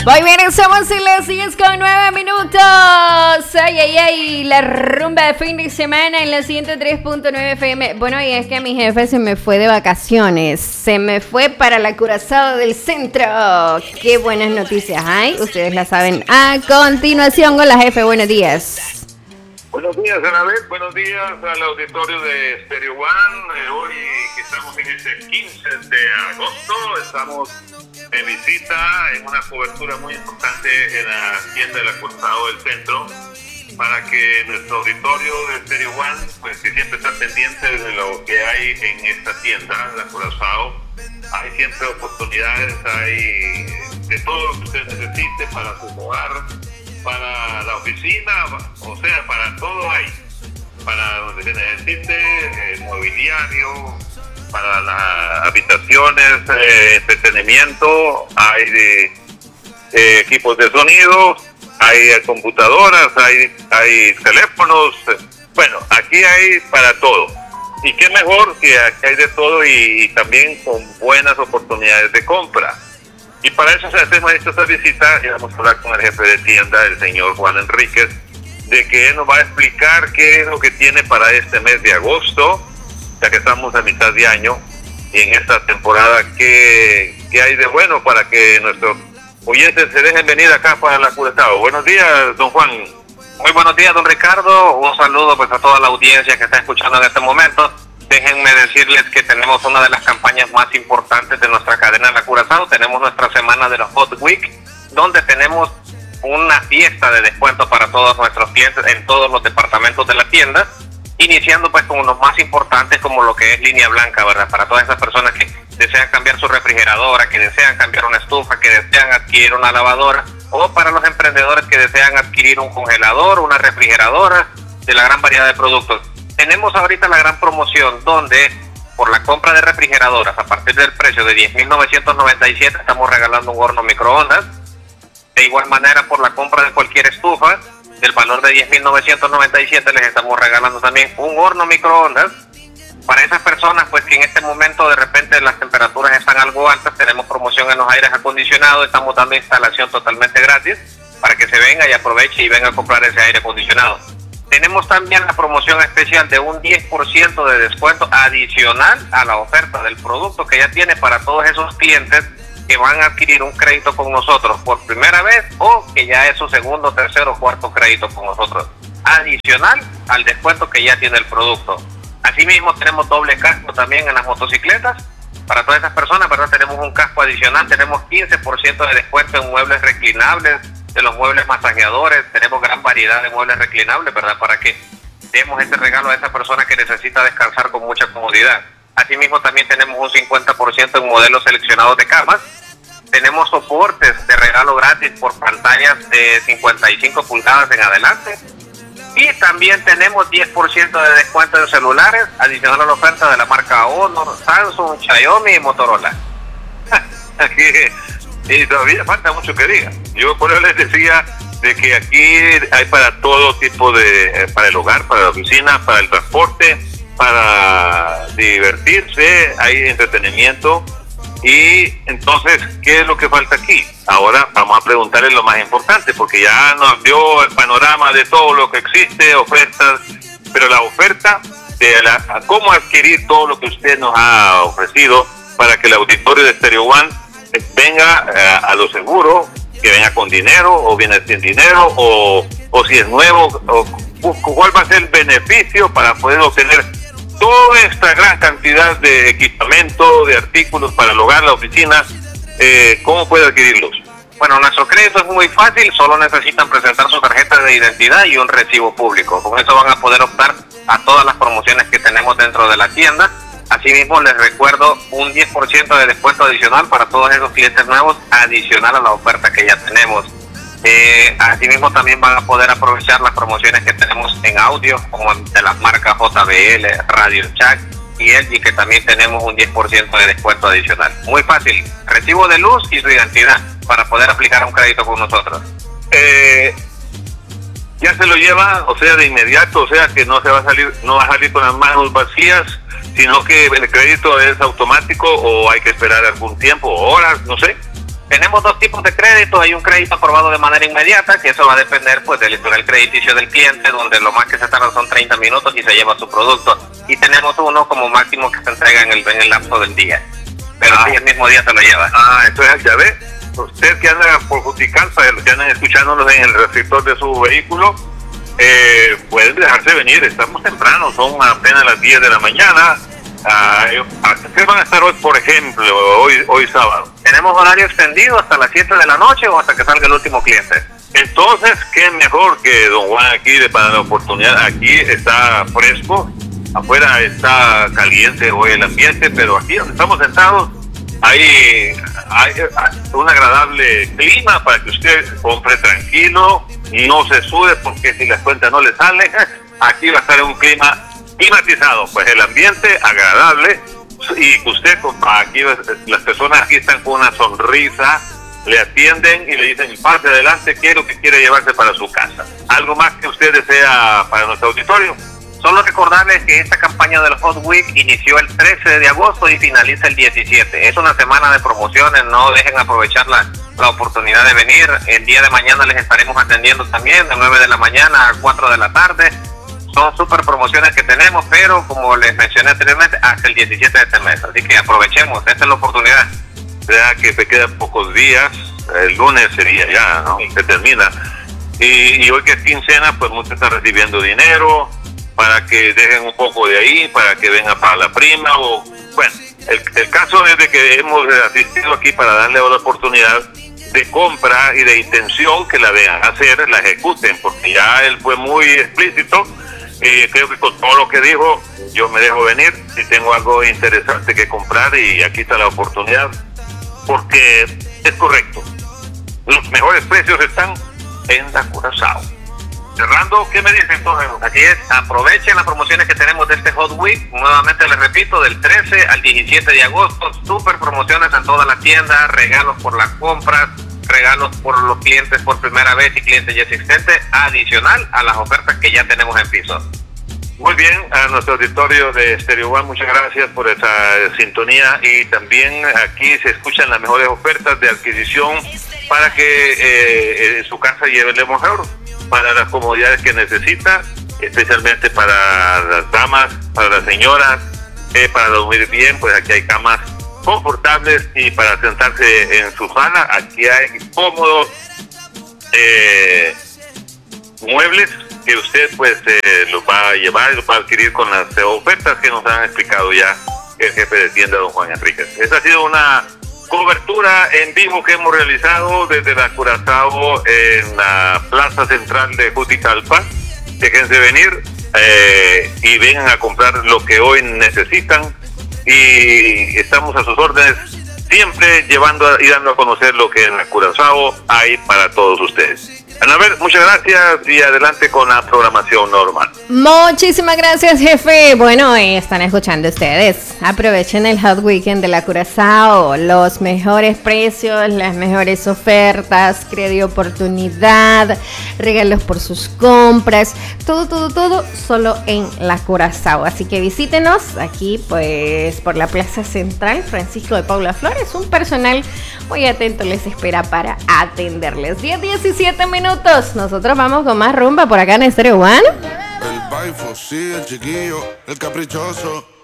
Muy bien, estamos en las 10:09. Ay, la rumba de fin de semana en la 103.9 FM. Bueno, y es que mi jefe se me fue de vacaciones. Se me fue para la Curazao del Centro. Qué buenas noticias hay. Ustedes la saben. A continuación con la jefe. Buenos días. Buenos días, Anabel. Buenos días al auditorio de Stereo One. Hoy que estamos en este 15 de agosto, estamos de visita en una cobertura muy importante en la tienda de la Curazao del Centro, para que nuestro auditorio de Stereo One, pues que siempre está pendiente de lo que hay en esta tienda, la Curazao. Hay siempre oportunidades, hay de todo lo que usted necesite para su hogar, para la oficina, o sea, para todo hay, para donde se necesite, mobiliario, para las habitaciones, entretenimiento, hay de equipos de sonido, hay computadoras, hay teléfonos, bueno, aquí hay para todo. Y qué mejor que aquí hay de todo y también con buenas oportunidades de compra. Y para eso hacemos esta visita y vamos a hablar con el jefe de tienda, el señor Juan Enríquez, de que él nos va a explicar qué es lo que tiene para este mes de agosto, ya que estamos a mitad de año, y en esta temporada qué hay de bueno para que nuestros oyentes se dejen venir acá para la Curazao. Buenos días, don Juan. Muy buenos días, don Ricardo. Un saludo pues a toda la audiencia que está escuchando en este momento. Déjenme decirles que tenemos una de las campañas más importantes de nuestra cadena La Curazao. Tenemos nuestra semana de la Hot Week, donde tenemos una fiesta de descuento para todos nuestros clientes en todos los departamentos de la tienda, iniciando pues con los más importantes como lo que es línea blanca, ¿verdad? Para todas esas personas que desean cambiar su refrigeradora, que desean cambiar una estufa, que desean adquirir una lavadora, o para los emprendedores que desean adquirir un congelador, una refrigeradora, de la gran variedad de productos. Tenemos ahorita la gran promoción donde por la compra de refrigeradoras a partir del precio de 10,997 estamos regalando un horno microondas. De igual manera, por la compra de cualquier estufa del valor de 10,997 les estamos regalando también un horno microondas. Para esas personas pues que en este momento de repente las temperaturas están algo altas, tenemos promoción en los aires acondicionados, estamos dando instalación totalmente gratis para que se venga y aproveche y venga a comprar ese aire acondicionado. Tenemos también la promoción especial de un 10% de descuento adicional a la oferta del producto que ya tiene para todos esos clientes que van a adquirir un crédito con nosotros por primera vez o que ya es su segundo, tercero o cuarto crédito con nosotros, adicional al descuento que ya tiene el producto. Asimismo tenemos doble casco también en las motocicletas. Para todas esas personas, ¿verdad? Tenemos un casco adicional, tenemos 15% de descuento en muebles reclinables, de los muebles masajeadores, tenemos gran variedad de muebles reclinables, ¿verdad? Para que demos este regalo a esa persona que necesita descansar con mucha comodidad. Asimismo también tenemos un 50% en modelos seleccionados de camas. Tenemos soportes de regalo gratis por pantallas de 55 pulgadas en adelante. Y también tenemos 10% de descuento en celulares, adicional a la oferta de la marca Honor, Samsung, Xiaomi y Motorola. Y todavía falta mucho que diga. Yo por eso les decía de que aquí hay para todo tipo de, para el hogar, para la oficina, para el transporte, para divertirse, hay entretenimiento. Y entonces, ¿qué es lo que falta aquí? Ahora vamos a preguntarle lo más importante, porque ya nos dio el panorama de todo lo que existe, ofertas, pero la oferta de cómo adquirir todo lo que usted nos ha ofrecido para que el auditorio de Stereo One venga a lo seguro, que venga con dinero o viene sin dinero, o si es nuevo, o cuál va a ser el beneficio para poder obtener toda esta gran cantidad de equipamiento, de artículos para el hogar, la oficina. ¿Cómo puede adquirirlos? Bueno, nuestro crédito es muy fácil, solo necesitan presentar su tarjeta de identidad y un recibo público. Con eso van a poder optar a todas las promociones que tenemos dentro de la tienda. Asimismo, les recuerdo un 10% de descuento adicional para todos esos clientes nuevos, adicional a la oferta que ya tenemos. Asimismo, también van a poder aprovechar las promociones que tenemos en audio, como de las marcas JBL, Radio Shack y LG, que también tenemos un 10% de descuento adicional. Muy fácil, recibo de luz y su identidad para poder aplicar un crédito con nosotros. Ya se lo lleva, o sea, de inmediato, o sea, que no va a salir con las manos vacías, sino que el crédito es automático o hay que esperar algún tiempo, horas, no sé. Tenemos dos tipos de crédito. Hay un crédito aprobado de manera inmediata, que eso va a depender pues del historial crediticio del cliente, donde lo más que se tarda son 30 minutos y se lleva su producto. Y tenemos uno como máximo que se entrega en el lapso del día. Pero sí, el mismo día se lo lleva. Entonces ya ve, usted que anda por Juticalpa, los que andan escuchándonos en el receptor de su vehículo, pueden dejarse venir. Estamos temprano, son apenas las 10 de la mañana. ¿Qué van a estar hoy, por ejemplo, hoy sábado? Tenemos horario extendido hasta las 7 de la noche o hasta que salga el último cliente. Entonces, qué mejor que don Juan aquí para la oportunidad. Aquí está fresco, afuera está caliente hoy el ambiente, pero aquí donde estamos sentados hay un agradable clima para que usted compre tranquilo, no se sude, porque si las cuentas no le salen, aquí va a estar un clima climatizado, pues el ambiente agradable, y usted aquí, las personas aquí están con una sonrisa, le atienden y le dicen: pase adelante, quiero que quiere llevarse para su casa. ¿Algo más que usted desea para nuestro auditorio? Solo recordarles que esta campaña del Hot Week inició el 13 de agosto y finaliza el 17. Es una semana de promociones, no dejen aprovechar la oportunidad de venir. El día de mañana les estaremos atendiendo también de 9 de la mañana a 4 de la tarde. Son súper promociones que tenemos, pero como les mencioné anteriormente, hasta el 17 de este mes. Así que aprovechemos, esta es la oportunidad. Vea que te quedan pocos días, el lunes sería ya, ¿no? Se termina. Y hoy que es quincena, pues muchos están recibiendo dinero para que dejen un poco de ahí, para que venga para la prima, o bueno, el caso es de que hemos asistido aquí para darle la oportunidad de compra y de intención que la vean hacer, la ejecuten, porque ya él fue muy explícito. Y creo que con todo lo que dijo, yo me dejo venir si tengo algo interesante que comprar, y aquí está la oportunidad, porque es correcto. Los mejores precios están en la Curazao. Cerrando, ¿qué me dice entonces? Así es, aprovechen las promociones que tenemos de este Hot Week. Nuevamente les repito, del 13 al 17 de agosto, super promociones en todas las tiendas, regalos por las compras, regalos por los clientes por primera vez y clientes ya existentes, adicional a las ofertas que ya tenemos en piso. Muy bien, a nuestro auditorio de Stereo One, muchas gracias por esa sintonía, y también aquí se escuchan las mejores ofertas de adquisición para que en su casa lleve lo mejor, para las comodidades que necesita, especialmente para las damas, para las señoras, para dormir bien, pues aquí hay camas confortables, y para sentarse en su sala, aquí hay cómodos muebles que usted pues los va a llevar y los va a adquirir con las ofertas que nos han explicado ya el jefe de tienda, don Juan Enríquez. Esta ha sido una cobertura en vivo que hemos realizado desde la Curazao en la plaza central de Juticalpa. Déjense venir y vengan a comprar lo que hoy necesitan, y estamos a sus órdenes, siempre llevando y dando a conocer lo que en la Curazao hay para todos ustedes. Anabel, muchas gracias, y adelante con la programación normal. Muchísimas gracias, jefe. Bueno, están escuchando ustedes. Aprovechen el Hot Weekend de la Curazao. Los mejores precios, las mejores ofertas, crédito oportunidad, regalos por sus compras. Todo, solo en la Curazao. Así que visítenos aquí, pues, por la Plaza Central Francisco de Paula Flores. Un personal muy atento les espera para atenderles. 10:17 minutos. Nosotros vamos con más rumba por acá en Stereo One. El baifo, sí, el chiquillo, el caprichoso.